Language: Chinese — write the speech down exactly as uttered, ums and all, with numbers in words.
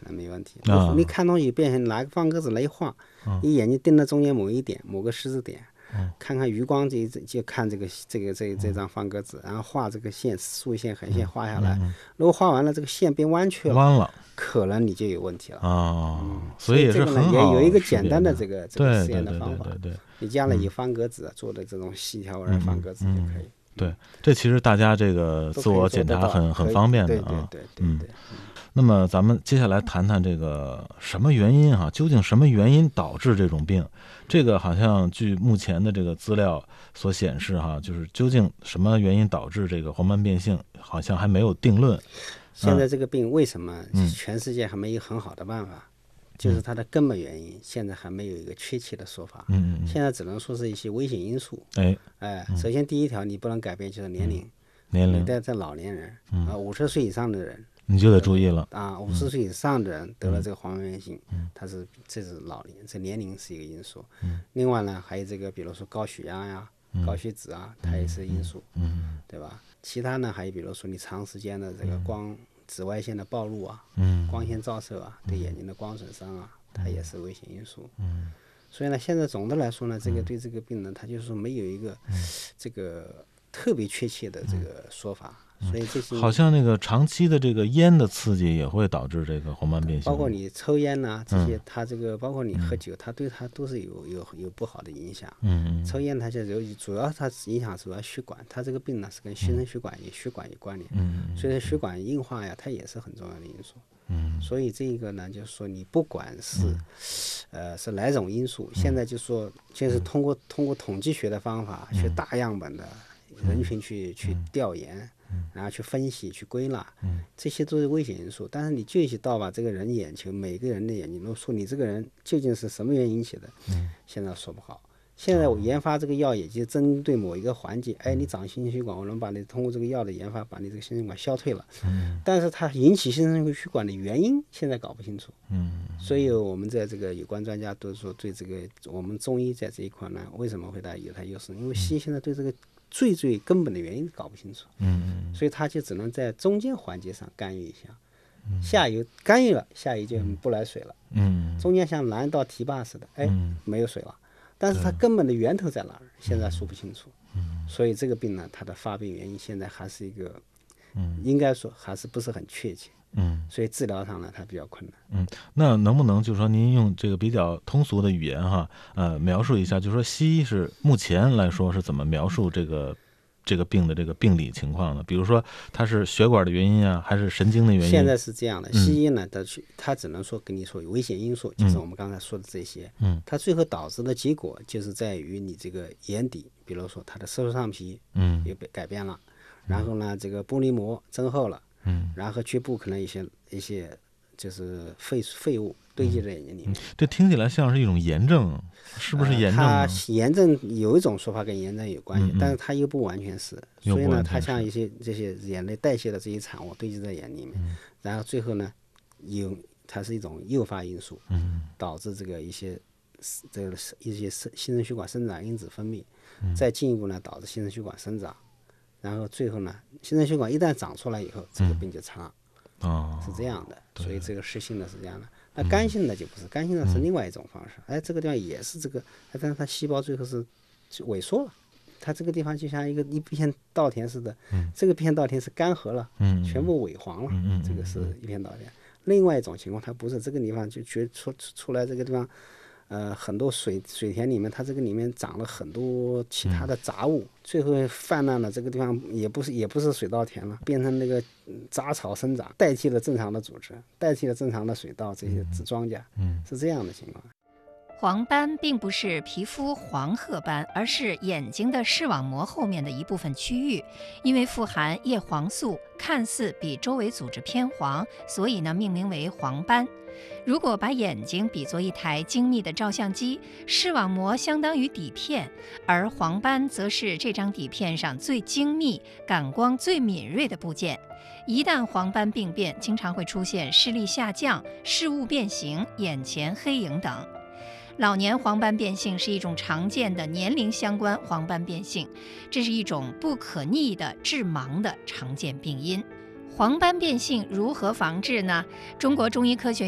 没问题。 啊、 你看东西变成拿个方格子来一画， 嗯、 你眼睛盯着中间某一点，某个十字点。 嗯、 看看余光这就看这个这个这这张方格子，然后画这个线，竖线横线画下来。 嗯嗯、 如果画完了这个线变弯曲了， 弯了， 可能你就有问题了啊、 嗯。 所以也是很好也有一个简单的的这个这个实验的方法。 对对对对对， 你将来以方格子做的这种细条纹方格子就可以。 嗯嗯嗯、对，这其实大家这个自我检查很很方便的啊。 对对对对。 那么咱们接下来谈谈这个什么原因哈、啊？究竟什么原因导致这种病？这个好像据目前的这个资料所显示哈、啊，就是究竟什么原因导致这个黄斑变性，好像还没有定论。 现在这个病为什么全世界还没有很好的办法？嗯、就是它的根本原因，现在还没有一个确切的说法。 嗯嗯。 现在只能说是一些危险因素。 哎哎，首先第一条你不能改变就是年龄。 嗯、年龄。 你在这老年人，啊，五十岁以上的人。 你就得注意了啊！五十岁以上的人得了这个黄斑变性，嗯、他是这是老年，这年龄是一个因素。 嗯、 另外呢，还有这个，比如说高血压呀、嗯、高血脂啊，它也是因素， 嗯、 对吧？其他呢，还有比如说你长时间的这个光、嗯、紫外线的暴露啊， 嗯、 光线照射啊，对眼睛的光损伤啊，它也是危险因素。 嗯、 所以呢，现在总的来说呢，这个对这个病呢，它就是说没有一个、嗯、这个特别确切的这个说法。所以这些好像那个长期的这个烟的刺激也会导致这个黄斑变性， 包括你抽烟呐、啊，这些，它这个包括你喝酒，它对它都是有有有不好的影响。 嗯， 抽烟它就有主要它影响主要血管，它这个病呢是跟新生血管有血管有关联。 嗯， 所以血管硬化呀，它也是很重要的因素。 嗯， 所以这个呢，就是说你不管是，呃，是哪种因素，现在就说就是通过通过统计学的方法，去大样本的人群去去调研。然后去分析、去归纳，这些都是危险因素。但是你具体到把这个人眼球，每个人的眼睛，都说你这个人究竟是什么原因引起的，现在说不好。现在我研发这个药，也就针对某一个环节，哎，你长心血管，我能把你通过这个药的研发，把你这个心血管消退了。但是它引起心血管的原因，现在搞不清楚。所以我们在这个有关专家都说，对这个我们中医在这一块呢，为什么会有它优势？因为西医现在对这个最最根本的原因搞不清楚， 嗯， 所以他就只能在中间环节上干预一下，嗯、下游干预了，下游就不来水了， 嗯， 中间像拦道堤坝似的，哎， 嗯、 没有水了，但是它根本的源头在哪儿，现在说不清楚，嗯，所以这个病呢，它的发病原因现在还是一个，嗯，应该说还是不是很确切。 嗯， 所以治疗上呢，它比较困难。 嗯，那能不能就是说您用这个比较通俗的语言哈，呃，描述一下，就是说西医是目前来说是怎么描述这个这个病的这个病理情况呢？比如说它是血管的原因啊，还是神经的原因？ 现在是这样的，西医呢，它去它只能说跟你说有危险因素， 嗯、 就是我们刚才说的这些。嗯，它最后导致的结果就是在于你这个眼底，比如说它的色素上皮，嗯，也被改变了，嗯、然后呢，这个玻璃膜增厚了。嗯，然后局部可能一些一些就是废废物堆积在眼睛里面、嗯， 这听起来像是一种炎症，是不是炎症、 呃？它炎症有一种说法跟炎症有关系，嗯嗯但是它又不完全是，所以呢，它像一些这些眼泪代谢的这些产物堆积在眼里面，嗯、然后最后呢，有它是一种诱发因素，嗯、导致这个一些这个一些新生血管生长因子分泌，嗯、再进一步呢，导致新生血管生长。然后最后呢，新生血管一旦长出来以后，这个病就长了， 嗯哦、 是这样的。所以这个湿性的是这样的。那干性的就不是，干性的是另外一种方式。嗯、哎，这个地方也是这个，但是它细胞最后是萎缩了，它这个地方就像一个一片稻田似的，嗯、这个片稻田是干涸了，嗯、全部萎黄了， 嗯、 这个是一片稻田。另外一种情况，它不是这个地方就觉出出来这个地方。呃，很多水水田里面，它这个里面长了很多其他的杂物，嗯、最后泛滥了。这个地方也不是也不是水稻田了，变成那个杂草生长，代替了正常的组织，代替了正常的水稻这些庄稼，嗯，是这样的情况。 黄斑并不是皮肤黄褐斑，而是眼睛的视网膜后面的一部分区域，因为富含叶黄素，看似比周围组织偏黄，所以呢命名为黄斑。如果把眼睛比作一台精密的照相机，视网膜相当于底片，而黄斑则是这张底片上最精密、感光最敏锐的部件。一旦黄斑病变，经常会出现视力下降、视物变形、眼前黑影等。老年黄斑变性是一种常见的年龄相关黄斑变性，这是一种不可逆的致盲的常见病因。黄斑变性如何防治呢？中国中医科学